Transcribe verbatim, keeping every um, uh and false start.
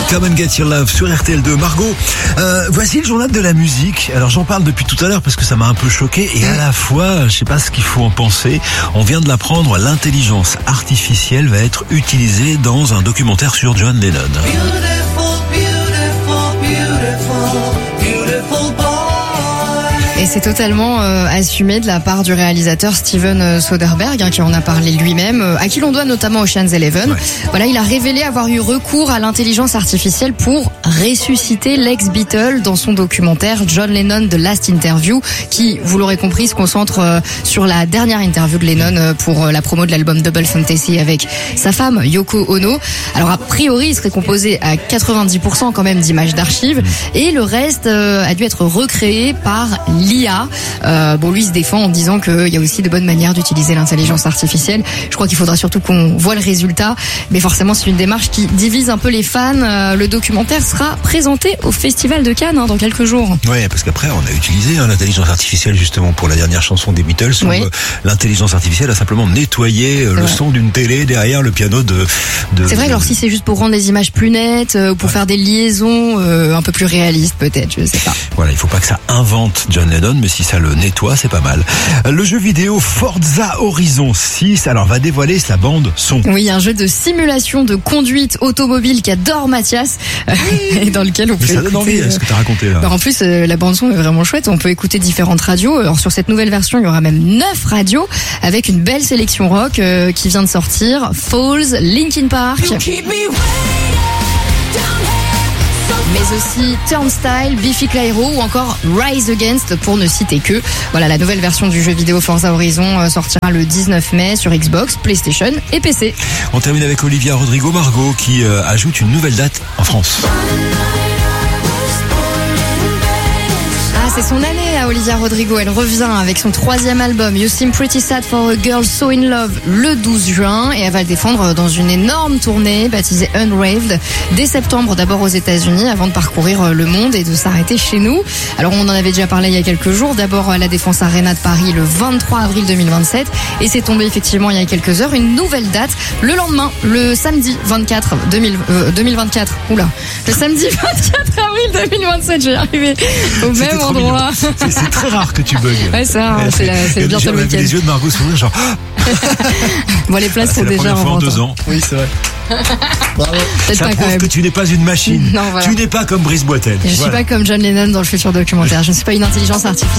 Come and Get Your Love sur R T L deux. Margot, euh, voici le journal de la musique. Alors j'en parle depuis tout à l'heure parce que ça m'a un peu choqué et à la fois, je sais pas ce qu'il faut en penser. On vient de l'apprendre, l'intelligence artificielle va être utilisée dans un documentaire sur John Lennon. Beautiful, beautiful, beautiful, beautiful boy. Et c'est totalement euh, assumé de la part du réalisateur Steven Soderbergh, hein, qui en a parlé lui-même, euh, à qui l'on doit notamment Ocean's Eleven. Ouais. Voilà, il a révélé avoir eu recours à l'intelligence artificielle pour ressusciter l'ex-Beatle dans son documentaire John Lennon The Last Interview, qui, vous l'aurez compris, se concentre euh, sur la dernière interview de Lennon euh, pour euh, la promo de l'album Double Fantasy avec sa femme Yoko Ono. Alors a priori, il serait composé à quatre-vingt-dix pour cent quand même d'images d'archives, et le reste euh, a dû être recréé par l'I A. Euh, bon, lui se défend en disant qu'il y a aussi de bonnes manières d'utiliser l'intelligence artificielle. Je crois qu'il faudra surtout qu'on voit le résultat, mais forcément c'est une démarche qui divise un peu les fans. Euh, le documentaire sera présenté au Festival de Cannes hein, dans quelques jours. Ouais, parce qu'après on a utilisé hein, l'intelligence artificielle justement pour la dernière chanson des Beatles. Où, oui. euh, l'intelligence artificielle a simplement nettoyé euh, le vrai. son d'une télé derrière le piano de. de c'est vrai. Alors si c'est juste pour rendre les images plus nettes, euh, pour ouais. faire des liaisons euh, un peu plus réalistes peut-être, je sais pas. Voilà, il faut pas que ça invente John Lennon, mais si ça le nettoie, c'est pas mal. Le jeu vidéo Forza Horizon six, alors va dévoiler sa bande son. Oui, un jeu de simulation de conduite automobile qu'adore Mathias, euh, et dans lequel on peut. Mais ça écouter, donne envie, euh, ce que t'as raconté là. Bah en plus, euh, la bande son est vraiment chouette. On peut écouter différentes radios. Alors sur cette nouvelle version, il y aura même neuf radios avec une belle sélection rock euh, qui vient de sortir. Falls, Linkin Park. Mais aussi Turnstile, Biffy Clyro ou encore Rise Against pour ne citer que. Voilà, la nouvelle version du jeu vidéo Forza Horizon sortira le dix-neuf mai sur Xbox, PlayStation et P C. On termine avec Olivia Rodrigo Margot qui euh, ajoute une nouvelle date en France. C'est son année à Olivia Rodrigo. Elle revient avec son troisième album You Seem Pretty Sad for a Girl So In Love le douze juin, et elle va le défendre dans une énorme tournée baptisée Unraved dès septembre, d'abord aux États-Unis avant de parcourir le monde et de s'arrêter chez nous. Alors on en avait déjà parlé il y a quelques jours, d'abord à la Défense Arena de Paris le vingt-trois avril deux mille vingt-sept, et c'est tombé effectivement il y a quelques heures une nouvelle date le lendemain, le samedi vingt-quatre deux mille, euh, deux mille vingt-quatre. Oula, le samedi vingt-quatre avril deux mille vingt-sept, j'ai arrivé au C'était même endroit. C'est, c'est très rare que tu bugs. Ouais, ça, ouais, c'est, la, c'est bientôt le week-end. Les yeux de Margot s'ouvrir genre. Bon, les places voilà, sont déjà en vente. vente. Deux ans. Oui, c'est vrai. Bravo. Peut-être ça pas prouve quand même. que tu n'es pas une machine. Non, voilà. Tu n'es pas comme Brice Boitel. Je voilà. suis pas comme John Lennon dans le futur documentaire. Je ne suis pas une intelligence artificielle.